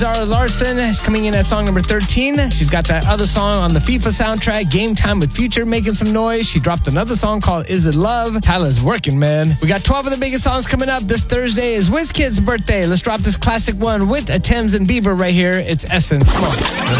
Zara Larsson is coming in at song number 13. She's got that other song on the FIFA soundtrack, Game Time with Future, making some noise. She dropped another song called Is It Love? Tyler's working, man. We got 12 of the biggest songs coming up. This Thursday is WizKid's birthday. Let's drop this classic one with a Thames and Bieber right here. It's Essence. Come on.